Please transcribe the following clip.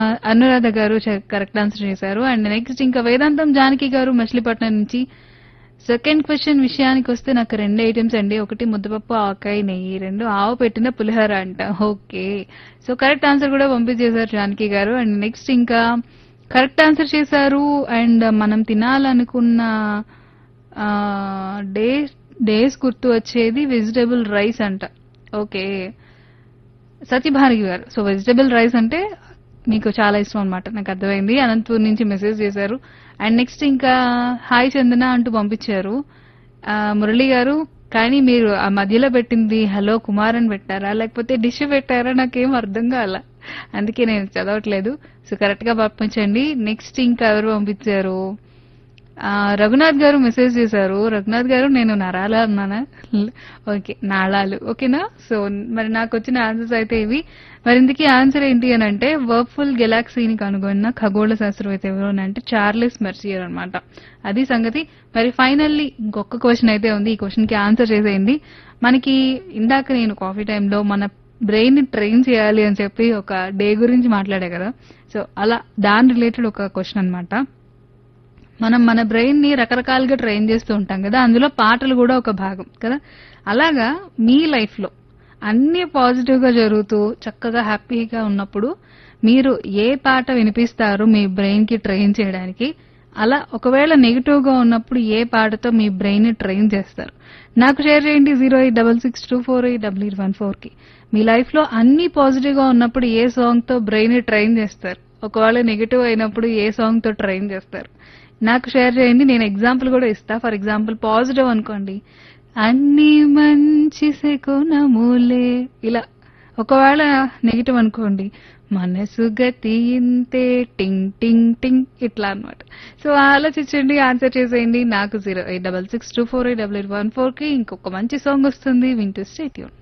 అనురాధ గారు correct answer చేశారు. And next ఇంకా వేదాంతం జానకి గారు మచిలీపట్నం నుంచి సెకండ్ క్వశ్చన్ విషయానికి వస్తే నాకు 2 ఐటమ్స్ అండి. ఒకటి ముద్దపప్పు, ఆవకాయ, నెయ్యి, 2 ఆవు పెట్టిన పులిహోర అంట. ఓకే. సో కరెక్ట్ ఆన్సర్ కూడా పంపించేశారు జానకి గారు. అండ్ నెక్స్ట్ ఇంకా కరెక్ట్ ఆన్సర్ చేశారు. అండ్ మనం తినాలనుకున్న ఆ, డేస్ డేస్ గుర్తు వచ్చేది వెజిటబుల్ రైస్ అంట. ఓకే. సత్యభార్గి గారు. సో వెజిటబుల్ రైస్ అంటే మీకు చాలా ఇష్టం అనమాట, నాకు అర్థమైంది. అనంతపూర్ నుంచి మెసేజ్ చేశారు. అండ్ నెక్స్ట్ ఇంకా హాయ్ చందన అంటూ పంపించారు మురళి గారు. కానీ మీరు ఆ మధ్యలో పెట్టింది హలో కుమార్ అని పెట్టారా లేకపోతే డిష్ పెట్టారా నాకేం అర్థం కాల, అందుకే నేను చదవట్లేదు. సో కరెక్ట్ గా పంపించండి. నెక్స్ట్ ఇంకా ఎవరు పంపించారు? రఘునాథ్ గారు మెసేజ్ చేశారు. రఘునాథ్ గారు నేను నరాలా అన్నానా? ఓకే, నాళాలు. ఓకేనా? సో మరి నాకు వచ్చిన ఆన్సర్స్ అయితే ఇవి. మరి ఇందుకీ ఆన్సర్ ఏంటి అని అంటే వర్ఫుల్ గెలాక్సీని కనుగొన్న ఖగోళ శాస్త్రవేత్త ఎవరు అని అంటే చార్లెస్ మెర్సియర్ అనమాట. అది సంగతి. మరి ఫైనల్లీ ఇంకొక క్వశ్చన్ అయితే ఉంది. ఈ క్వశ్చన్ కి ఆన్సర్ చేసేయండి. మనకి ఇందాక నేను కాఫీ టైంలో మన బ్రెయిన్ ని ట్రైన్ చేయాలి అని చెప్పి ఒక డే గురించి మాట్లాడా కదా. సో అలా దాని రిలేటెడ్ ఒక క్వశ్చన్ అన్నమాట. మనం మన బ్రెయిన్ ని రకరకాలుగా ట్రైన్ చేస్తూ ఉంటాం కదా, అందులో పాటలు కూడా ఒక భాగం కదా. అలాగా మీ లైఫ్ లో అన్ని పాజిటివ్ గా జరుగుతూ చక్కగా హ్యాపీగా ఉన్నప్పుడు మీరు ఏ పాట వినిపిస్తారు మీ బ్రెయిన్ కి ట్రైన్ చేయడానికి? అలా ఒకవేళ నెగిటివ్ గా ఉన్నప్పుడు ఏ పాటతో మీ బ్రెయిన్ ని ట్రైన్ చేస్తారు? నాకు షేర్ చేయండి 08662488814 కి. మీ లైఫ్ లో అన్ని పాజిటివ్ గా ఉన్నప్పుడు ఏ సాంగ్ తో బ్రెయిన్ ని ట్రైన్ చేస్తారు? ఒకవేళ నెగిటివ్ అయినప్పుడు ఏ సాంగ్ తో ట్రైన్ చేస్తారు? నాకు షేర్ చేయండి. నేను ఎగ్జాంపుల్ కూడా ఇస్తా. ఫర్ ఎగ్జాంపుల్ పాజిటివ్ అనుకోండి, అన్ని మంచి శకునములే ఇలా. ఒకవేళ నెగిటివ్ అనుకోండి, మనసు గతి ఇంతే టింగ్ టింగ్ టింగ్ ఇట్లా అన్నమాట. సో ఆలోచించండి, ఆన్సర్ చేసేయండి. నాకు 08662488814 కి ఇంకొక మంచి సాంగ్ వస్తుంది, వింటూ స్టే ట్యూన్.